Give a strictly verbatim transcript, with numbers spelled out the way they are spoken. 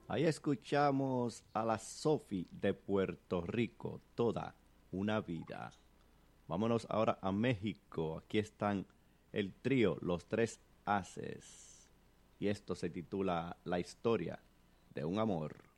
Ahí escuchamos a la Sofi de Puerto Rico, toda una vida. Vámonos ahora a México. Aquí están el trío Los Tres Haces. Y esto se titula La historia de un amor.